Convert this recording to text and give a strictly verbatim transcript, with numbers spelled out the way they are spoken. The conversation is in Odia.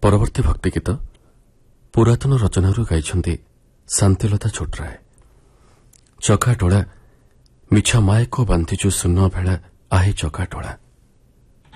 ପରବର୍ତ୍ତୀ ଭକ୍ତି ଗୀତ ପୁରାତନ ରଚନାରୁ ଗାଇଛନ୍ତି ଶାନ୍ତିଲତା ଛୋଟରାୟ। ଚକାଟୋଳା ମିଛ ମାଏକ ବାନ୍ଧିଛୁ ସୁନ ଭେଳା ଆହେ ଚକାଟୋଳା।